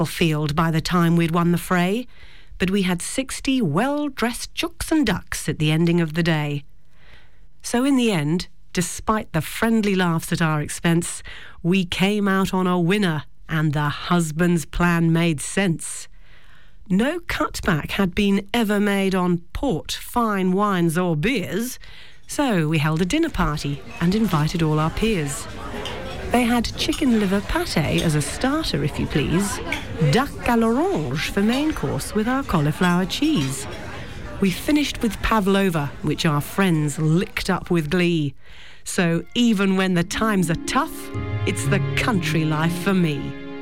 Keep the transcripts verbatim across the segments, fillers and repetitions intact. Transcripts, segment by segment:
field by the time we'd won the fray, but we had sixty well-dressed chooks and ducks at the ending of the day. So in the end, despite the friendly laughs at our expense, we came out on a winner, and the husband's plan made sense. No cutback had been ever made on port, fine wines or beers, so we held a dinner party and invited all our peers. They had chicken liver pâté as a starter, if you please, duck à l'orange for main course with our cauliflower cheese. We finished with pavlova, which our friends licked up with glee. So even when the times are tough, it's the country life for me.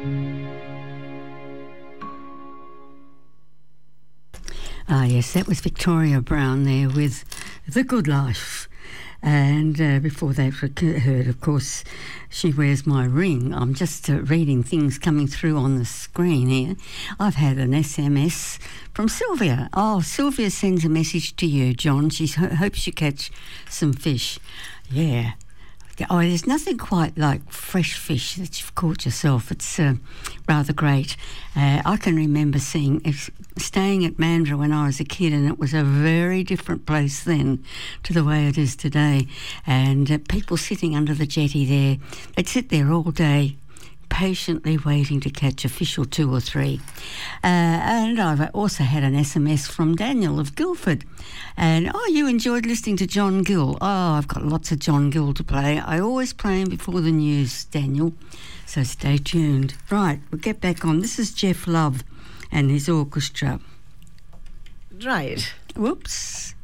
Ah, yes, that was Victoria Brown there with The Good Life. And uh, before that, heard, of course, She Wears My Ring. I'm just uh, reading things coming through on the screen here. I've had an S M S from Sylvia. Oh, Sylvia sends a message to you, John. She ho- hopes you catch some fish. Yeah. Oh, there's nothing quite like fresh fish that you've caught yourself. It's uh, rather great. Uh, I can remember seeing, staying at Mandurah when I was a kid, and it was a very different place then to the way it is today. And uh, people sitting under the jetty there, they'd sit there all day, patiently waiting to catch a fish or two or three. Uh, and I've also had an S M S from Daniel of Guildford. And, oh, you enjoyed listening to John Gill. Oh, I've got lots of John Gill to play. I always play him before the news, Daniel. So stay tuned. Right, we'll get back on. This is Jeff Love and his orchestra. Right. Whoops.